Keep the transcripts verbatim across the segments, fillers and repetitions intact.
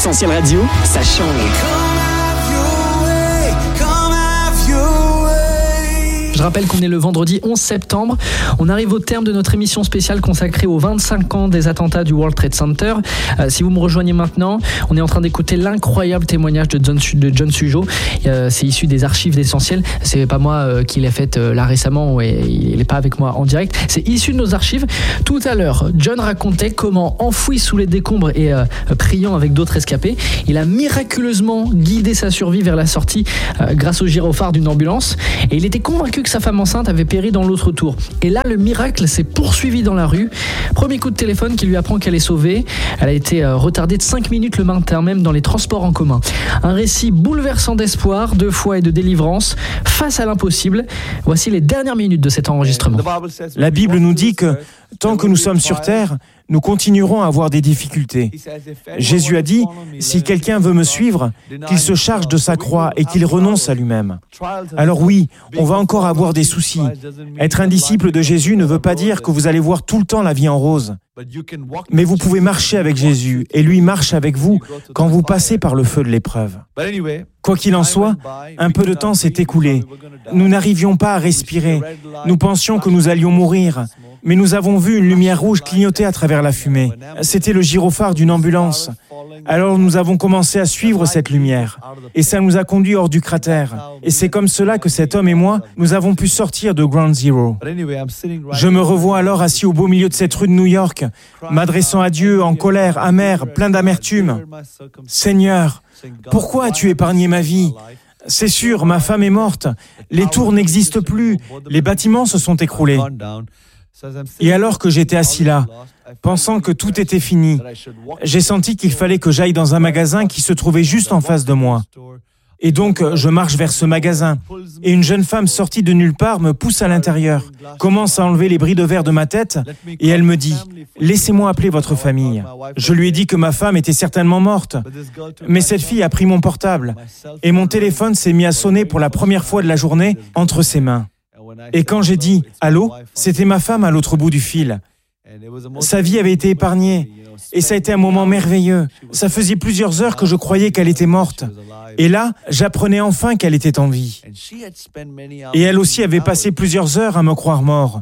Essentiel Radio, ça change. Je rappelle qu'on est le vendredi onze septembre. On arrive au terme de notre émission spéciale consacrée aux vingt-cinq ans des attentats du World Trade Center. Euh, si vous me rejoignez maintenant, on est en train d'écouter l'incroyable témoignage de John, de John Sujo. Euh, c'est issu des archives d'Essentiel. C'est pas moi euh, qui l'ai fait euh, là récemment et il n'est pas avec moi en direct. C'est issu de nos archives. Tout à l'heure, John racontait comment, enfoui sous les décombres et euh, priant avec d'autres escapés, il a miraculeusement guidé sa survie vers la sortie euh, grâce au gyrophare d'une ambulance. Et il était convaincu que sa femme enceinte avait péri dans l'autre tour. Et là, le miracle s'est poursuivi dans la rue. Premier coup de téléphone qui lui apprend qu'elle est sauvée. Elle a été euh, retardée de cinq minutes le matin même dans les transports en commun. Un récit bouleversant d'espoir, de foi et de délivrance face à l'impossible. Voici les dernières minutes de cet enregistrement. La Bible nous dit que tant que nous sommes sur terre, nous continuerons à avoir des difficultés. Jésus a dit, si quelqu'un veut me suivre, qu'il se charge de sa croix et qu'il renonce à lui-même. Alors oui, on va encore avoir des soucis. Être un disciple de Jésus ne veut pas dire que vous allez voir tout le temps la vie en rose. Mais vous pouvez marcher avec Jésus et lui marche avec vous quand vous passez par le feu de l'épreuve. Quoi qu'il en soit, un peu de temps s'est écoulé. Nous n'arrivions pas à respirer. Nous pensions que nous allions mourir. Mais nous avons vu une lumière rouge clignoter à travers la fumée. C'était le gyrophare d'une ambulance. Alors nous avons commencé à suivre cette lumière. Et ça nous a conduits hors du cratère. Et c'est comme cela que cet homme et moi, nous avons pu sortir de Ground Zero. Je me revois alors assis au beau milieu de cette rue de New York, m'adressant à Dieu en colère, amère, plein d'amertume. Seigneur, pourquoi as-tu épargné ma vie ? C'est sûr, ma femme est morte. Les tours n'existent plus. Les bâtiments se sont écroulés. Et alors que j'étais assis là, pensant que tout était fini, j'ai senti qu'il fallait que j'aille dans un magasin qui se trouvait juste en face de moi. Et donc, je marche vers ce magasin. Et une jeune femme sortie de nulle part me pousse à l'intérieur, commence à enlever les bris de verre de ma tête, et elle me dit « Laissez-moi appeler votre famille ». Je lui ai dit que ma femme était certainement morte. Mais cette fille a pris mon portable, et mon téléphone s'est mis à sonner pour la première fois de la journée entre ses mains. Et quand j'ai dit « Allô », c'était ma femme à l'autre bout du fil. Sa vie avait été épargnée. Et ça a été un moment merveilleux. Ça faisait plusieurs heures que je croyais qu'elle était morte. Et là, j'apprenais enfin qu'elle était en vie. Et elle aussi avait passé plusieurs heures à me croire mort.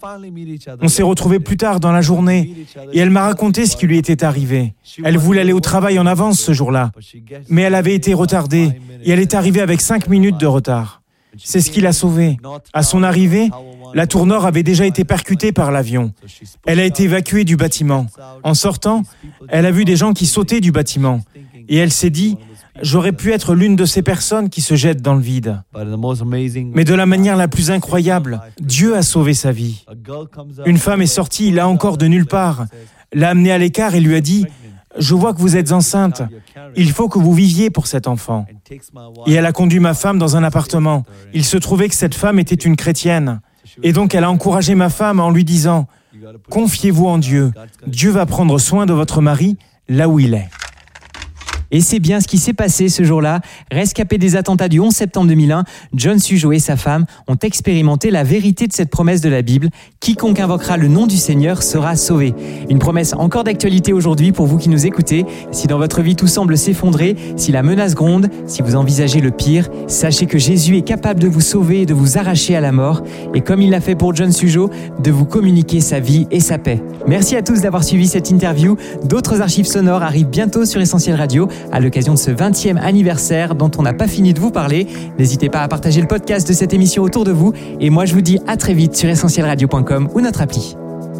On s'est retrouvés plus tard dans la journée. Et elle m'a raconté ce qui lui était arrivé. Elle voulait aller au travail en avance ce jour-là. Mais elle avait été retardée. Et elle est arrivée avec cinq minutes de retard. C'est ce qui l'a sauvée. À son arrivée, la tour nord avait déjà été percutée par l'avion. Elle a été évacuée du bâtiment. En sortant, elle a vu des gens qui sautaient du bâtiment. Et elle s'est dit, j'aurais pu être l'une de ces personnes qui se jettent dans le vide. Mais de la manière la plus incroyable, Dieu a sauvé sa vie. Une femme est sortie, là encore de nulle part, l'a amenée à l'écart et lui a dit, je vois que vous êtes enceinte. Il faut que vous viviez pour cet enfant. Et elle a conduit ma femme dans un appartement. Il se trouvait que cette femme était une chrétienne. Et donc elle a encouragé ma femme en lui disant « Confiez-vous en Dieu. Dieu va prendre soin de votre mari là où il est. » Et c'est bien ce qui s'est passé ce jour-là. Rescapé des attentats du onze septembre deux mille un, John Sujo et sa femme ont expérimenté la vérité de cette promesse de la Bible. Quiconque invoquera le nom du Seigneur sera sauvé. Une promesse encore d'actualité aujourd'hui pour vous qui nous écoutez. Si dans votre vie tout semble s'effondrer, si la menace gronde, si vous envisagez le pire, sachez que Jésus est capable de vous sauver et de vous arracher à la mort. Et comme il l'a fait pour John Sujo, de vous communiquer sa vie et sa paix. Merci à tous d'avoir suivi cette interview. D'autres archives sonores arrivent bientôt sur Essentiel Radio. À l'occasion de ce vingtième anniversaire dont on n'a pas fini de vous parler. N'hésitez pas à partager le podcast de cette émission autour de vous. Et moi, je vous dis à très vite sur essentiel radio point com ou notre appli.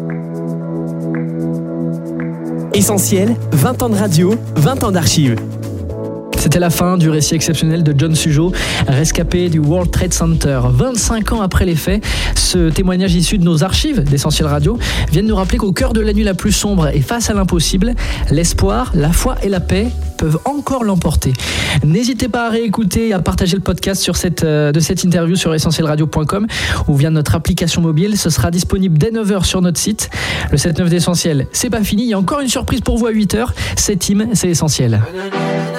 Essentiel, vingt ans de radio, vingt ans d'archives. C'était la fin du récit exceptionnel de John Sujo, rescapé du World Trade Center. vingt-cinq ans après les faits, ce témoignage issu de nos archives d'Essentiel Radio vient de nous rappeler qu'au cœur de la nuit la plus sombre et face à l'impossible, l'espoir, la foi et la paix peuvent encore l'emporter. N'hésitez pas à réécouter et à partager le podcast sur cette, euh, de cette interview sur essentiel radio point com ou via notre application mobile. Ce sera disponible dès neuf heures sur notre site. Le sept neuf d'Essentiel, c'est pas fini. Il y a encore une surprise pour vous à huit heures. C'est Tim, c'est Essentiel.